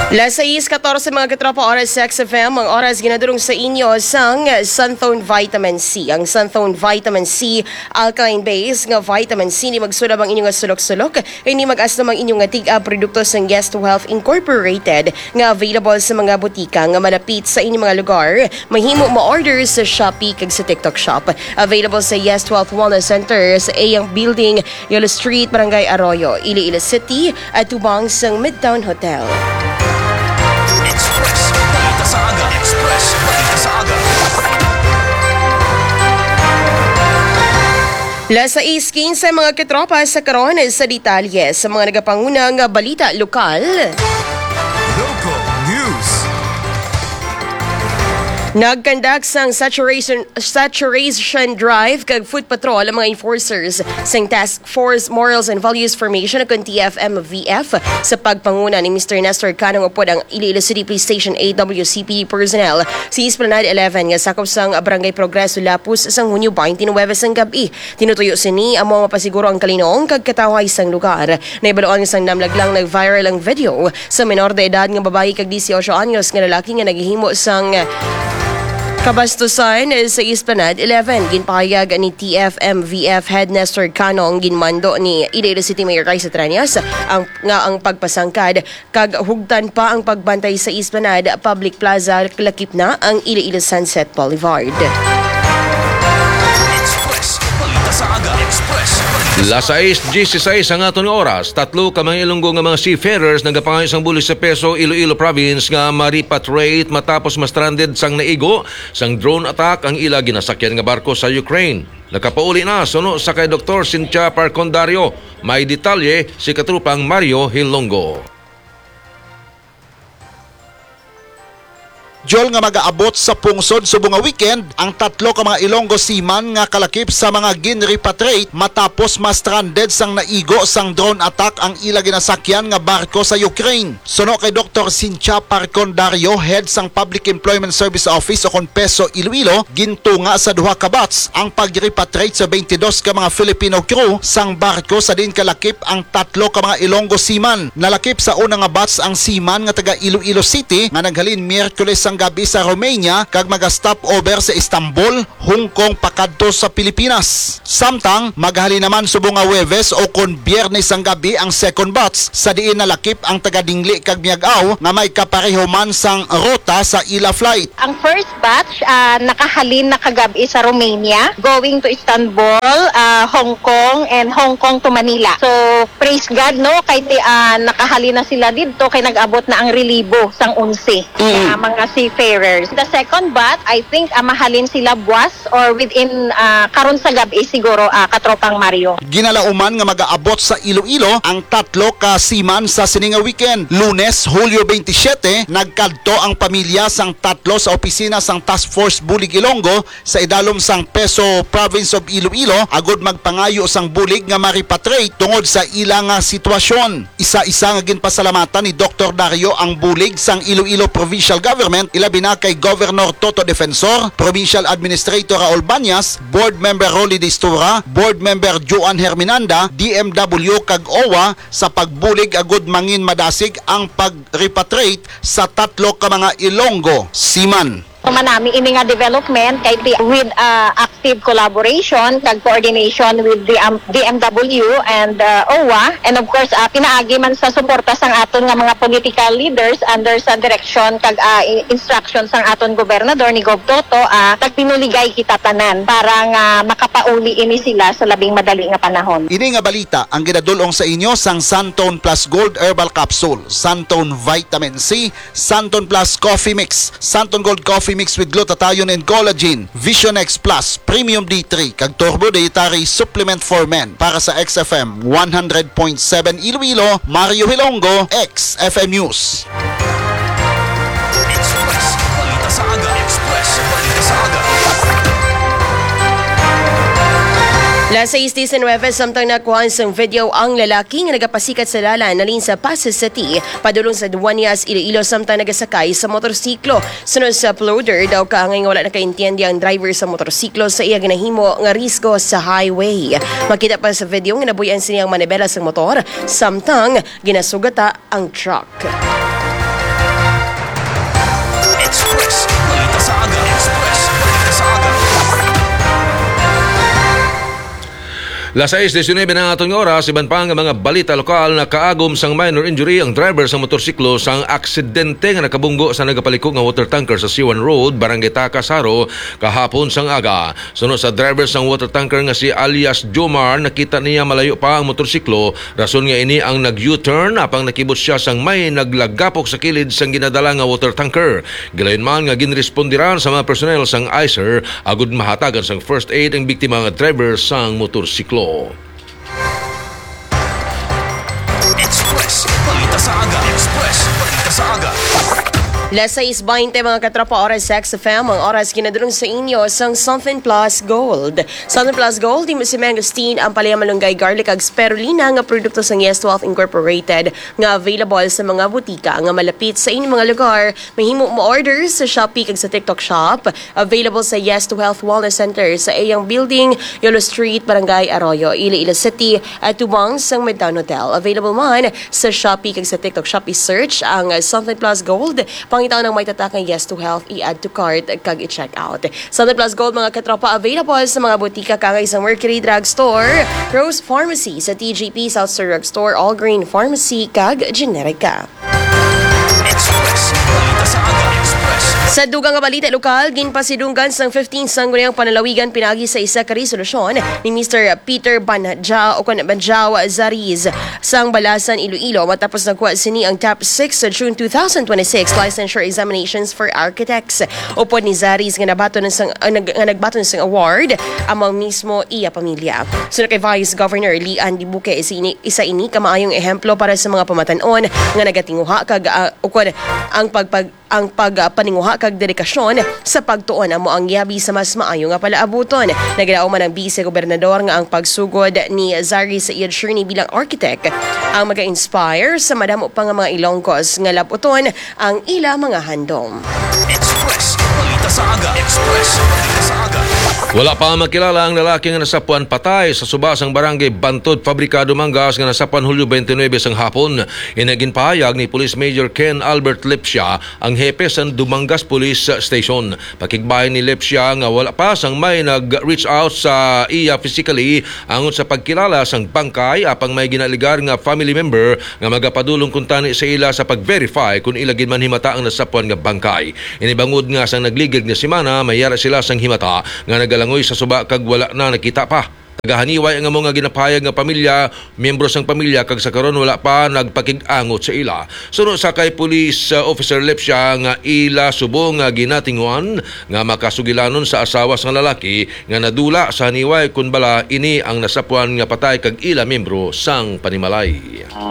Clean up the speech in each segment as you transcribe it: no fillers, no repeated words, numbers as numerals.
Las 6:14 mga katropa, oras sa XFM. Ang oras ginadurong sa inyo sang Sunthone Vitamin C. Ang Sunthone Vitamin C, alkaline base nga vitamin C, ni magsulab ang inyong sulok-sulok, hindi mag-aslam ang inyong produkto sang Guest Health Incorporated nga available sa mga butika nga malapit sa inyong mga lugar. Mahimo ma-order sa Shopee kag sa TikTok Shop. Available sa Yes Health Wellness Center sa Ayang Building, Yolo Street, Barangay Arroyo, Iloilo City at tubang sang Midtown Hotel. Las 6:15 mga katropa sa karon sa detalye sa mga nagapangunang balita lokal. Local News. Nagkandak sang saturation drive kag foot patrol ang mga enforcers sang Task Force Morals and Values Formation kung TFM-VF sa pagpanguna ni Mr. Nestor Canong upod ang Iloilo City Police Station AWCPD personnel si Esplanade 11 nga sakop sang Barangay Progreso Lapus sang Hunyo 29 sang gabi. Tinutuyo sini amo mapasiguro ang kalinoong kag katawhay sang lugar. Naibaloan sang namlaglang nag-viral ang video sa menor de edad nga babae kag 18 anyos nga lalaki nga naghihimo sang kabastusan sa Esplanade 11. Ginpahayag ni TFM-VF Head Nestor Canong ginmando ni Iloilo City Mayor Raisa Tranias ang pagpasangkad kag hugtan pa ang pagbantay sa Esplanade Public Plaza lakip na ang Iloilo Sunset Boulevard. Las 6:16 ang aton oras, tatlo ka mga Ilonggo nga mga seafarers nagapangay sang bulis sa Peso, Iloilo Province nga ma-repatriate matapos ma-stranded sang naigo sang drone attack ang ila ginasakyan nga barko sa Ukraine. Nakapauli na suno sa kay Dr. Cynthia Parcondario. May detalye si katrupang Mario Hilongo. Jol nga mag-aabot sa pungsod subong nga weekend ang tatlo ka mga Ilonggo seaman nga kalakip sa mga ginrepatriate matapos ma-stranded sang naigo sang drone attack ang ila ginasakyan nga barko sa Ukraine. Suno kay Dr. Cynthia Parcondario, head sang Public Employment Service Office o Peso Iloilo, gintunga sa duha ka bats ang pag-repatriate sa 22 ka mga Filipino crew sang barko sa din kalakip ang tatlo ka mga Ilonggo seaman. Nalakip sa una nga bats ang seaman nga taga Iloilo City nga naghalin Miyerkules ang gabi sa Romania kag mag-stop over sa Istanbul, Hong Kong pakadto sa Pilipinas. Samtang maghali naman subong nga Huwebes o kon Biyernes ang gabi ang second batch sa diin nalakip ang taga-Dingli kag Miag-aw nga may kapareho man sang rota sa ila flight. Ang first batch nakahalin na kagabi sa Romania going to Istanbul, Hong Kong and Hong Kong to Manila. So praise God no kay nakahalin na sila didto kay nag-abot na ang relibo sang 11 mga seafarers. The second batch, I think mahalin sila buwas or within karon sa gabi siguro katropang Mario. Ginalauman nga mag-aabot sa Iloilo ang tatlo ka seaman sa sininga weekend. Lunes, Hulyo 27, nagkadto ang pamilya sang tatlo sa opisina sang Task Force Bulig Ilonggo sa idalom sang Peso Province of Iloilo agud magpangayo sang bulig nga ma-repatriate tungod sa ilang sitwasyon. Isa-isa nga ginpasalamatan ni Dr. Dario ang bulig sang Iloilo Provincial Government, ilabi na kay Governor Toto Defensor, Provincial Administrator Raul Banyas, Board Member Rolly Distura, Board Member Joan Herminanda, DMW kag OWA sa pagbulig agud mangin madasig ang pag-repatriate sa tatlo ka mga Ilonggo seaman. Manami ini nga development kay with active collaboration kag coordination with the DMW and OWA, and of course pinaagi man sa suporta sang aton nga mga political leaders under sa direction kag instructions sang aton gobernador ni Gov Toto, tagpinuligay kita tanan para nga makapauli ini sila sa labing madali nga panahon. Ini nga balita ang ginadulong sa inyo sang Sunthone Plus Gold Herbal Capsule, Sunthone Vitamin C, Sunthone Plus Coffee Mix, Sunthone Gold Coffee Mix with glutathione and collagen, Vision X Plus, Premium D3, kag Turbo Dietary Supplement for Men. Para sa XFM 100.7 Iloilo, Mario Hilongo, XFM News. Las 6:19 samtang nakuhaan sang video ang lalaki nga nagapasikat sa dalan nalin sa Pasay City padulong sa Duanyas, Iloilo samtang nagasakay sa motorsiklo. Sunod sa uploader daw kaangay nga wala nakaintindihan ang driver sa motorsiklo sa iya ginahimo nga risgo sa highway. Makita pa sa video nga nabuyan siniyang manibela sa motor samtang ginasugata ang truck. sa aga. Las 6:19 na atong oras, iban pa ang mga balita lokal na kaagom sang minor injury ang driver sa motorsiklo sang aksidente nga nakabunggo sa nagapaliko nga water tanker sa C1 Road, Barangay Takasaro, kahapon sang aga. Sunod sa driver sang water tanker nga si alias Jomar, nakita niya malayo pa ang motorsiklo, rason nga ini ang nag-U-turn apang nakibot siya sang may naglagapok sa kilid sang ginadala nga water tanker. Gilayon man nga ginrespondiran sa mga personnel sang ICER agud mahatagan sang first aid ang biktima nga driver sang motorsiklo. Express, balita sa aga. Express, balita sa aga. Las 6:20 mga katropa, oras sa XFM, ang oras kinadulong sa inyo sang Something Plus Gold. Something Plus Gold, di mo si Mangosteen ang palaya malunggay garlic ag spirulina nga produkto sang Yes 12 Incorporated nga available sa mga butika nga malapit sa inyong mga lugar. Mahimo mo order sa Shopee kag sa TikTok Shop. Available sa Yes to Health Wellness Center sa Ayang Building, Yolo Street, Barangay Arroyo, Iloilo City at Tubang sang Midtown Hotel. Available man sa Shopee kag sa TikTok Shop. I-search ang Something Plus Gold. Pangitaw ng may tatakang Yes to Health, i-add to cart kag i-check out. Something Plus Gold mga katropa, available sa mga butika kagay sa Mercury Drug Store, Rose Pharmacy sa TGP, South Star Drug Store, All Green Pharmacy kag Generica. Express, balita sa aga. Express. Sa dugang nga balita lokal, ginpasidunggan sang 15 sangguniang panalawigan pinagi sa isa ka resolusyon ni Mr. Peter Banjao Zariz sang Balasan, Iloilo matapos nakuha sini ang top 6 sa June 2026 licensure examinations for architects. Upod ni Zariz nga nagbato ng sang award among mismo iya pamilya. Sunod kay Vice Governor Lian Dibuque, isa ini kamaayong ehemplo para sa mga pamatanon nga nagatinguha kag ukod ang pagpaninguha kag dedikasyon sa pagtuon amo ang yabi sa mas maayo nga palaabuton. Nagdao man ang Vice-Gobernador nga ang pagsugod ni Zari sa iyang journey bilang architect ang maga-inspire sa madamo pa nga mga Ilonggos nga labuton ang ila mga handom. Express, balita sa aga. Express, balita sa aga. Wala pa makilala ang lalaki nga nasapuan patay sa subasang barangay Bantod, Fabricado, Mangas nga nasapuan Hulyo 29 sang hapon. Inagin pahayag ni Police Major Ken Albert Lepsia, ang hepe sa Dumangas Police Station. Pakigbahay ni Lepsia nga wala pa sang may nag-reach out sa iya physically angon sa pagkilala sang bangkay apang may ginaligar nga family member nga magapadulong kuntani sa ila sa pag-verify kung ilagin man himata ang nasapuan nga bangkay. Inibangod nga sang nagligig nga simana mayara sila sang himata nga nagalangoy sa suba kag wala na nakita pa. Tagahaniway ang mga ginapahayag nga pamilya, miyembro sang pamilya kag sa karon wala pa nagpakig-angot sa ila. Sunod sa kay Police Officer Lepsia nga ila subong nga ginatinguan nga makasugilanon sa asawa sang lalaki nga nadula sa haniway kun bala ini ang nasapuan nga patay kag ila miyembro sang panimalay.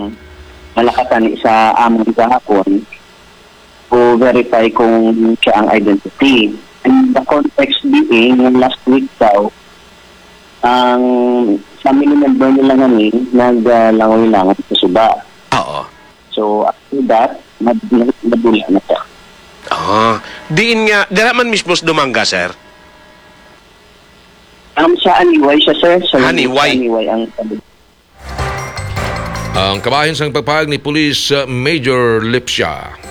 Malakatan sa among gahapon to verify kung siya ang identity. And the context being, yung last week daw, ang family member nila ngayon naglangoy-langoy sa suba. Oo. So, after that, nadula na siya. Diin nga, dira man mismo sa Dumanga, sir? Sa Aniway siya, sir. Aniway. Sa Aniway ang Ang kabahin sang pagpahayag ni Police Major Lepsia.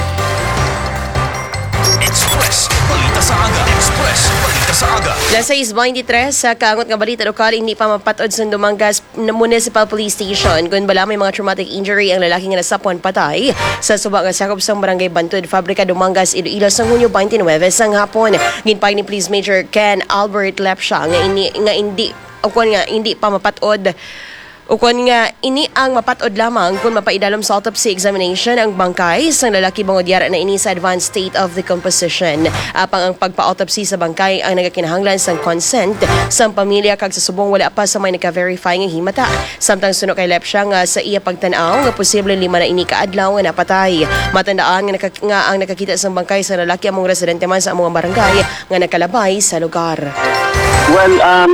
Express, balita sa aga. Express, balita sa aga. Las 6:23 sa kaangot nga balita lokal, hindi pa mapatod sa Dumangas Municipal Police Station kung bala may mga traumatic injury ang lalaki nga nasapuan patay sa suba nga sakop sa Barangay Bantod, Fabrika, Dumangas, Iloilo sa Hunyo 29 sang hapon. Ginpay ni Police Major Ken Albert Lepsia nga hindi pa mapatod. Ukon nga, ini ang mapatod lamang kung mapaidalom sa autopsy examination ang bangkay sang lalaki bangodyara na ini sa advanced state of decomposition. Apang ang pagpa-autopsy sa bangkay ang nagakinahanglan sang consent sang pamilya kag sa subong wala pa sa may naka-verify nga himata. Samtang suno kay Lepsia nga sa iya pagtanaw nga posible 5 na ini kaadlaw nga napatay. Matandaan nga ang nakakita sang bangkay sa lalaki among residente man sa among barangay nga nakalabay sa lugar. Well,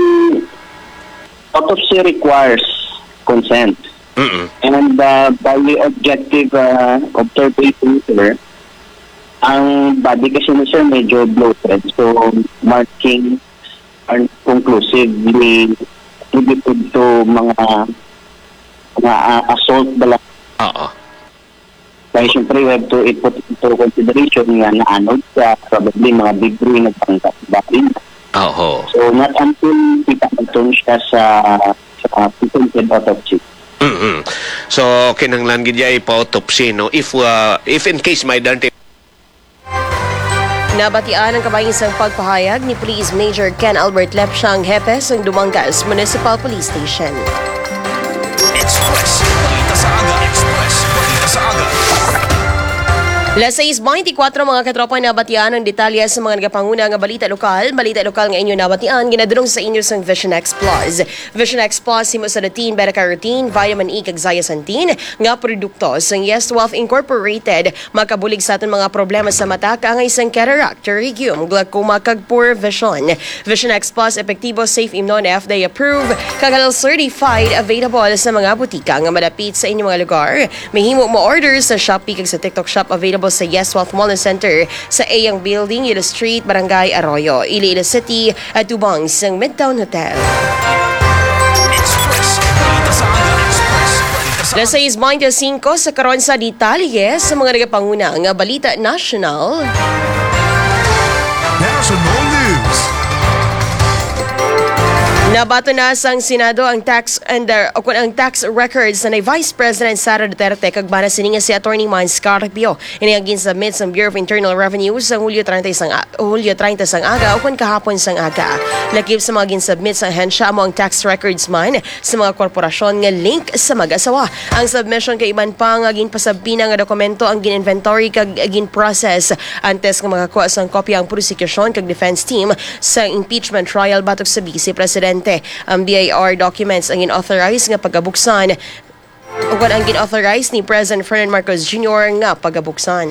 autopsy requires consent. And by the objective observation, sir, ang body kasi ni sir medyo bloated, so marking are conclusively related to mga assault bala. Kaya siyempre, we have to put into consideration nga na anod sa probably mga debris na pangkat bahin. Oo. So, not until kita nagtun siya sa preventive autopsy. Mhm. So, kinanglan gid ay pa-autopsy, no? If in case may dante Nabatian ang kabayisang pagpahayag ni Police Major Ken Albert Lepsiang Hepes ng Dumangas Municipal Police Station. Express, balita sa aga. Express, balita sa aga. Las 6:24 mga katropa nabatian ang detalye sa mga nagapanguna nga balita lokal. Balita lokal nga inyo nabatian, ginadulong sa inyo sang Vision X Plus. Vision X Plus himo sa datin beta-carotene, vitamin E kag zeaxanthin nga produkto sang Yes Wealth Incorporated makabulig sa aton mga problema sa mata kaangay sang cataract, pterygium, glaucoma kag poor vision. Vision X Plus epektibo, safe, imnon, FDA approved kag halal certified, available sa mga butika nga malapit sa inyong mga lugar. Mahimo mo order sa Shopee kag sa TikTok Shop, available sa Yes Wealth Mall Center sa Ayang Building, Ilo Street, Barangay Arroyo, Iloilo City at Tubang sa Midtown Hotel. Express, balita sa aga. Express, balita sa Las 6:25 sa karon sa detalye sa mga nagapanguna nga balita national. National News. Nabato na sang Senado ang tax records na ni Vice President Sara Duterte kag bana sininga si Attorney Mans Carpio. Ini ang ginsubmit sa Bureau of Internal Revenue sa Hulyo 30 sang aga ukon kahapon sang aga. Lakip sa mga ginsubmit sa ahensya mo ang tax records man sa mga korporasyon nga link sa mag-asawa. Ang submission kay iban pa nga ginpasabina nga dokumento ang gin-inventory kag gin-process antes nga makakuha sang kopya ang prosecution kag defense team sa impeachment trial batok sa Vice Presidente. Ang BIR documents ang in-authorize nga pagabuksan o ang gin-authorize ni President Ferdinand Marcos Jr. nga pagabuksan.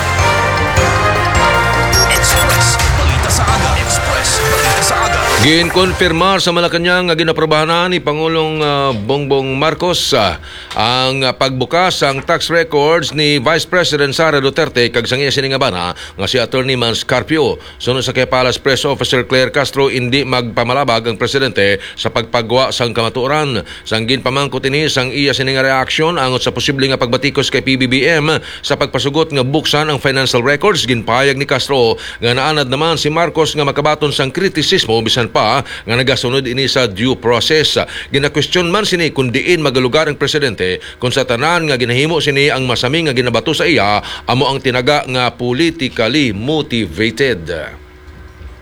Express, balita sa aga. Express, balita sa aga. Ginkonfirmar sa Malacanang nga ginaprobahan ni Pangulong Bongbong Marcos ang pagbukas ang tax records ni Vice President Sara Duterte kag sang iya sining bana nga si Attorney Mans Carpio. Sunod sa kay Palace Press Officer Claire Castro, hindi magpamalabag ang presidente sa pagpagwa sang kamatuoran. Sang ginpamangkot ini sang iya sining reaksyon angot sa posible nga pagbatikos kay PBBM sa pagpasugot nga buksan ang financial records. Ginpahayag ni Castro nga naanad naman si Marcos nga makabaton sang kritisismo bisan pa nga nagasunod ini sa due process. Gina-question man sini kung diin magalugar ang presidente kung sa tanan nga ginahimo sini ang masami nga ginabato sa iya amo ang tinaga nga politically motivated.